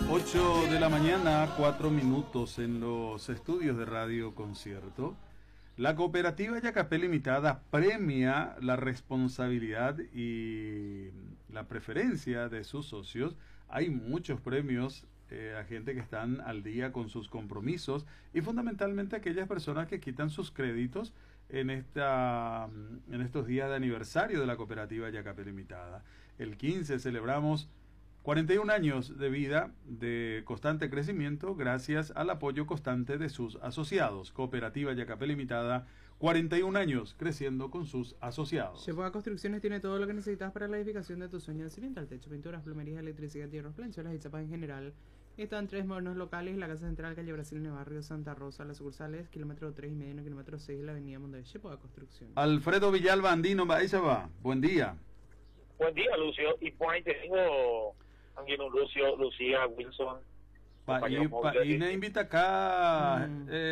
8 de la mañana, 4 minutos en los estudios de Radio Concierto. La cooperativa Yacapé Limitada premia la responsabilidad y la preferencia de sus socios. Hay muchos premios a gente que están al día con sus compromisos y fundamentalmente aquellas personas que quitan sus créditos en estos días de aniversario de la cooperativa Yacapé Limitada. El 15 celebramos 41 años de vida de constante crecimiento gracias al apoyo constante de sus asociados. Cooperativa Yacapé Limitada, 41 años creciendo con sus asociados. Chepoa Construcciones tiene todo lo que necesitas para la edificación de tu sueño: cimental, techo, pinturas, plomerías, electricidad, hierros, planchuelas y chapas en general. Están 3 modernos locales: la Casa Central, calle Brasil, en el barrio Santa Rosa. Las sucursales, kilómetro 3,5 y kilómetro 6, la avenida Mundo de Chepoa Construcciones. Alfredo Villalba Andino, ahí se va. Buen día. Buen día, Lucio. Y por ahí tengo también un Lucio, Lucía, Wilson. Y me invita acá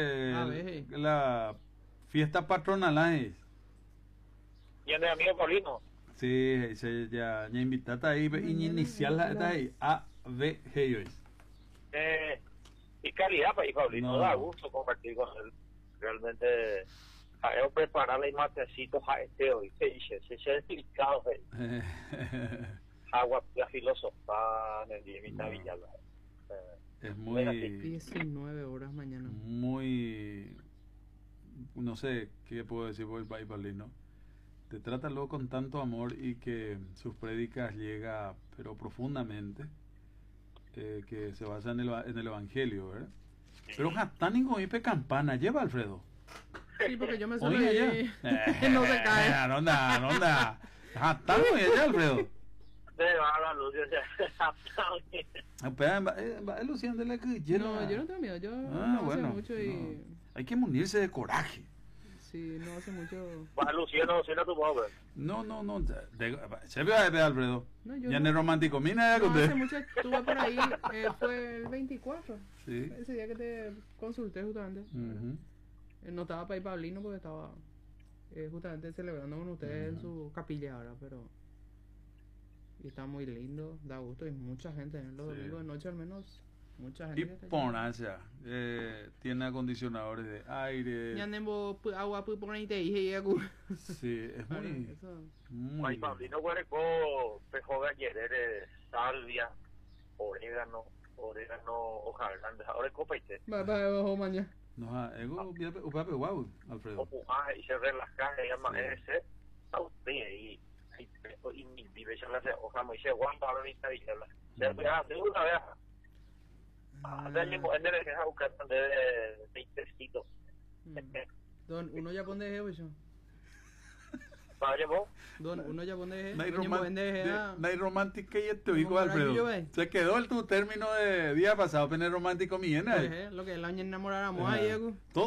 la fiesta patronal. ¿Y ande amigo Paulino? Sí, ya invitata ahí y inicial ahí A, B, G. Y calidad para ir, Paulino. No. Da gusto compartir con él. Realmente, a prepararle matecitos a este hoy. Se ha explicado. Agua la filosofía en el día de Villalba. Es muy 19 horas mañana. Muy, no sé qué puedo decir por el país, Paulino. Te trata luego con tanto amor y que sus prédicas llega pero profundamente, que se basa en el evangelio, ¿verdad? Pero Jatánico y campana lleva, Alfredo. Sí, porque yo me suelo Oye, allí. No se cae. No anda. Jatánico y allá, Alfredo. Va Luciano de la que No, yo no tengo miedo. Yo no hace mucho y... No. Hay que munirse de coraje. Sí, no hace mucho. Va Luciano, cena tu pobre. No. Se ve Alfredo. No, yo ya no. en el romántico. Mira, No, hace mucho estuve por ahí. Fue el 24. Sí. Ese día que te consulté justamente. Uh-huh. No estaba para ir Pablino porque estaba justamente celebrando con ustedes en su capilla ahora, pero... Y está muy lindo, da gusto, y mucha gente en los domingos de noche al menos, mucha gente. Y ponancia, tiene acondicionadores de aire. Ya tengo agua por ahí te dije. Sí, es muy... muy Ay, Pablino, huereco, pejo galleres, salvia, orégano, hojas grandes, ahora es copeite. Va, mañana. No, ego, guau, Alfredo. Y se relaja, y además ese, y vive ya la hoja muy Juan Pablo y Villalba. Se hace una vez. Andale en el que ha buscado de intestito. Don, uno ya pone de eso. Padre vos. Don, uno ya pone de No hay romántica y esto, hijo Alfredo. Se quedó tu término de día pasado, pene romántico mi Lo que el año enamoráramos ahí,